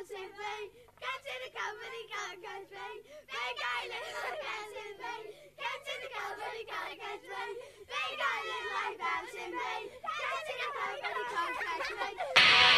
bouncing feet. Get to the company, can't catch me. Big island like bouncing feet. Get to the company, can't catch me. Big island like bouncing feet. Get to the company, can't catch me.